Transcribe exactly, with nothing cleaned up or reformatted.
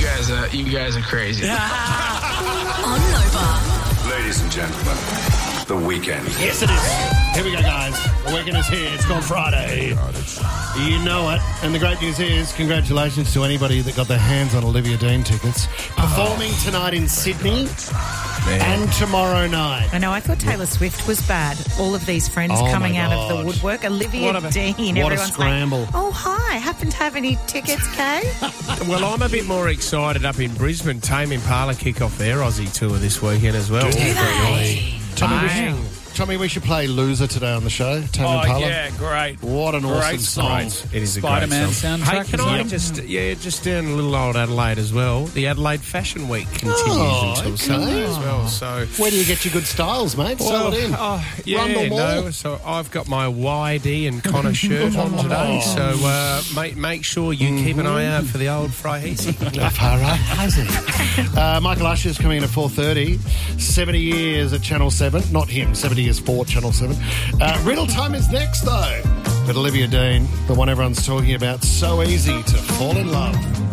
guys are you guys are crazy. On Nova. Ladies and gentlemen, the weekend. Yes, it is. Here we go, guys. The weekend is here. It's called Friday. You know it. And the great news is, congratulations to anybody that got their hands on Olivia Dean tickets. Performing tonight in Sydney Man. and tomorrow night. I know, I thought Taylor Swift was bad. All of these friends Oh, coming my out of the God. woodwork. Olivia What a- Dean. what a Everyone's scramble. like, oh, hi. Happen to have any tickets, Kay? Well, I'm a bit more excited up in Brisbane. Tame Impala kick off their Aussie tour this weekend as well. Do they? Tommy, we Bang. should, Tommy, we should play Loser today on the show. Tame Oh, Impala. yeah, great. What an awesome Great song. Great. It is a Spider-Man great song. soundtrack, Hey, can isn't I it? just, yeah, just down a little old Adelaide as well. The Adelaide Fashion Week continues Oh, until okay. Sunday as well. So, Where do you get your good styles, mate? Sell it in. oh, yeah, Rundle Mall. no. So I've got my Y D and Connor shirt on today. So uh, make make sure you keep an eye out for the old Frahisi. uh, Michael Usher's coming in at four thirty. seventy years at Channel seven. Not him, seventy years for Channel seven. Uh, Riddle time is next, though. But Olivia Dean, the one everyone's talking about, so easy to fall in love.